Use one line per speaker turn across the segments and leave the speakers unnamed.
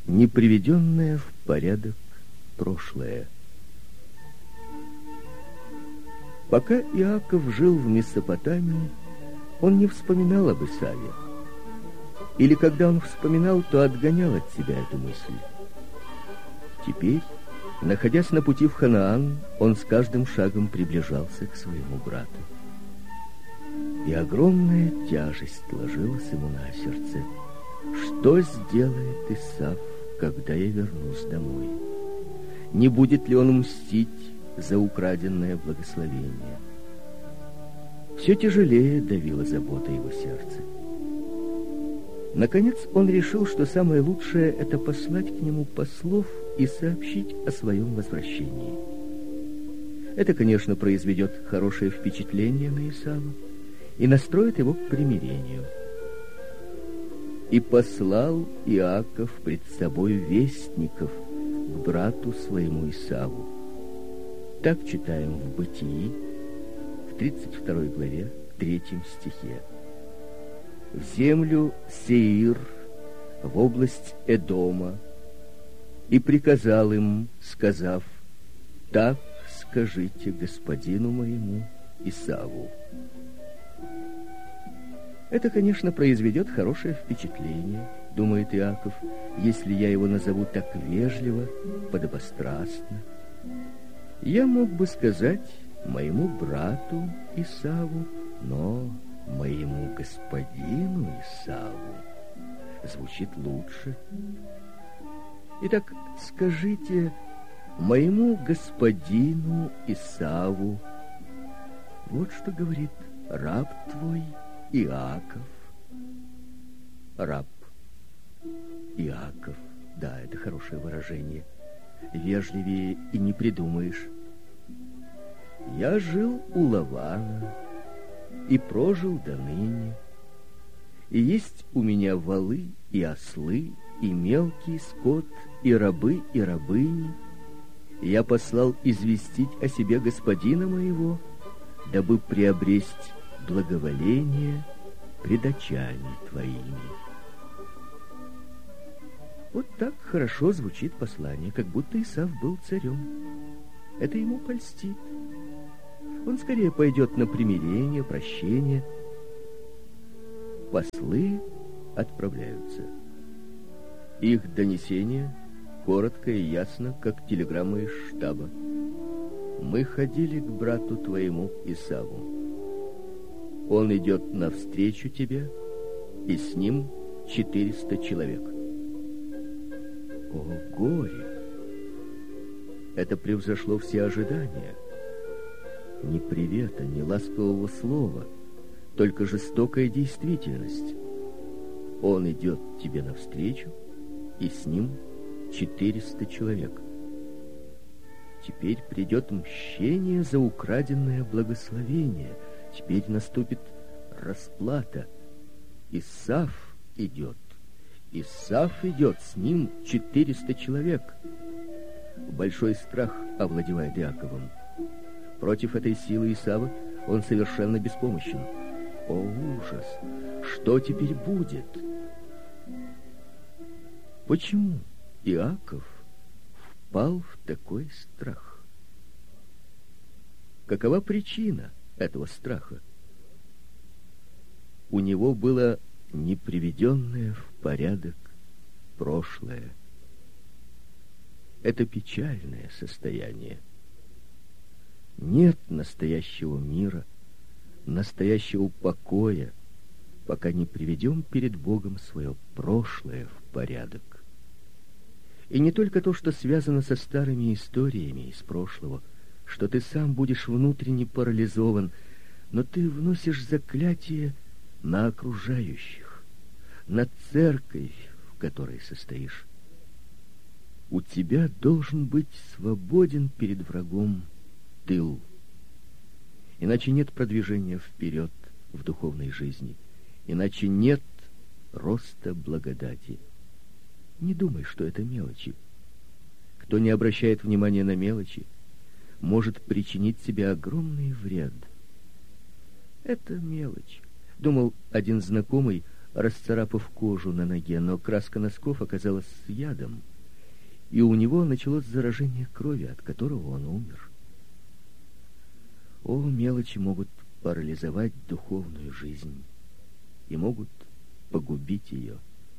неприведенное в порядок прошлое. Пока Иаков жил в Месопотамии, он не вспоминал об Исаве. Или когда он вспоминал, то отгонял от себя эту мысль. Теперь, находясь на пути в Ханаан, он с каждым шагом приближался к своему брату. И огромная тяжесть ложилась ему на сердце. Что сделает Исав, когда я вернусь домой? Не будет ли он мстить за украденное благословение? Все тяжелее давила забота его сердца. Наконец он решил, что самое лучшее — это послать к нему послов и сообщить о своем возвращении. Это, конечно, произведет хорошее впечатление на Исава и настроит его к примирению. И послал Иаков пред собой вестников к брату своему Исаву. Так читаем в Бытии, в 32 главе, 3 стихе. В землю Сеир, в область Эдома, и приказал им, сказав: так скажите господину моему Исаву. Это, конечно, произведет хорошее впечатление, думает Иаков, если я его назову так вежливо, подобострастно. Я мог бы сказать моему брату Исаву, но моему господину Исаву звучит лучше. Итак, скажите моему господину Исаву: вот что говорит раб твой Иаков. Раб Иаков. Да, это хорошее выражение. Вежливее и не придумаешь. Я жил у Лавана и прожил до ныне. И есть у меня волы и ослы, и мелкий скот, и рабы, и рабыни. И я послал известить о себе господина моего, дабы приобресть благоволение пред очами твоими. Вот так хорошо звучит послание, как будто Исав был царем. Это ему польстит. Он скорее пойдет на примирение, прощение. Послы отправляются. Их донесение коротко и ясно, как телеграмма из штаба. Мы ходили к брату твоему Исаву. Он идет навстречу тебе, и с ним 400 человек. О, горе! Это превзошло все ожидания. Ни привета, ни ласкового слова, только жестокая действительность. Он идет тебе навстречу, и с ним 400 человек. Теперь придет мщение за украденное благословение. Теперь наступит расплата. Исав идет. Исав идет, с ним 400 человек. Большой страх овладевает Иаковом. Против этой силы Исава он совершенно беспомощен. О, ужас! Что теперь будет? Почему Иаков впал в такой страх? Какова причина этого страха? У него было неприведенное в порядок прошлое. Это печальное состояние. Нет настоящего мира, настоящего покоя, пока не приведем перед Богом свое прошлое в порядок. И не только то, что связано со старыми историями из прошлого, что ты сам будешь внутренне парализован, но ты вносишь заклятие на окружающих, на церковь, в которой состоишь. У тебя должен быть свободен перед врагом тыл. Иначе нет продвижения вперед в духовной жизни. Иначе нет роста благодати. Не думай, что это мелочи. Кто не обращает внимания на мелочи, может причинить себе огромный вред. Это мелочь, думал один знакомый, расцарапав кожу на ноге, но краска носков оказалась с ядом, и у него началось заражение крови, от которого он умер. О, мелочи могут парализовать духовную жизнь и могут погубить ее.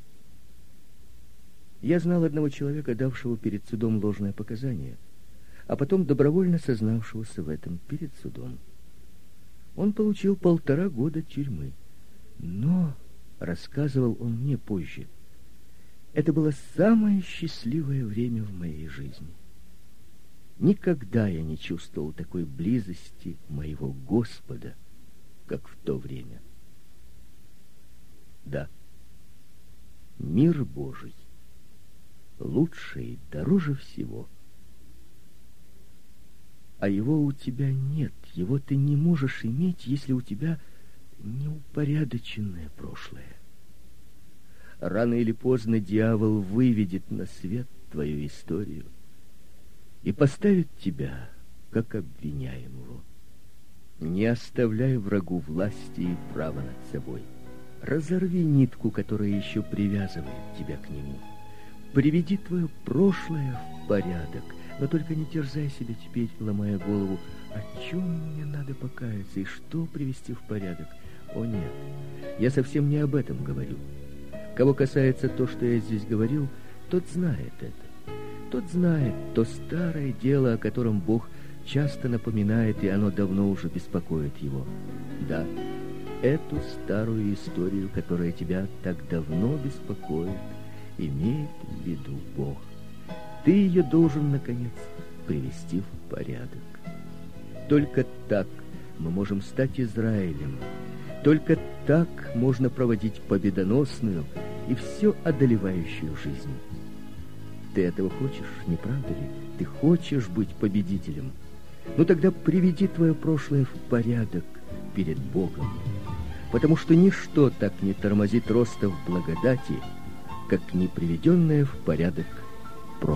Я знал одного человека, давшего перед судом ложное показание, а потом добровольно сознавшегося в этом перед судом. Он получил 1,5 года тюрьмы, но, рассказывал он мне позже, это было самое счастливое время в моей жизни. Никогда я не чувствовал такой близости моего Господа, как в то время. Да, мир Божий лучше и дороже всего. А его у тебя нет, его ты не можешь иметь, если у тебя неупорядоченное прошлое. Рано или поздно дьявол выведет на свет твою историю и поставит тебя как обвиняемого. Не оставляй врагу власти и права над собой. Разорви нитку, которая еще привязывает тебя к нему. Приведи твое прошлое в порядок, но только не терзай себя теперь, ломая голову, о чем мне надо покаяться и что привести в порядок. О нет, я совсем не об этом говорю. Кого касается то, что я здесь говорил, тот знает это. Тот знает то старое дело, о котором Бог часто напоминает, и оно давно уже беспокоит его. Да, эту старую историю, которая тебя так давно беспокоит, имеет в виду Бог. Ты ее должен, наконец, привести в порядок. Только так мы можем стать Израилем. Только так можно проводить победоносную и все одолевающую жизнь. Ты этого хочешь, не правда ли? Ты хочешь быть победителем? Ну тогда приведи твое прошлое в порядок перед Богом, потому что ничто так не тормозит роста в благодати, как не приведенное в порядок